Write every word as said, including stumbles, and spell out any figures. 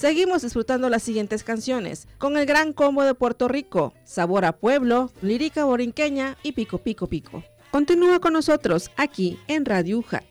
Seguimos disfrutando las siguientes canciones con el gran combo de Puerto Rico, Sabor a Pueblo, Lírica Borinqueña y Pico Pico Pico. Continúa con nosotros aquí en Radio U J A T.